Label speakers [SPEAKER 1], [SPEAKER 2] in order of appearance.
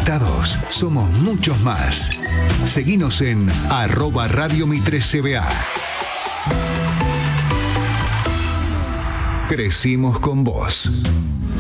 [SPEAKER 1] Conectados somos muchos más. Seguinos en @Radio Mitre CBA. Crecimos con vos.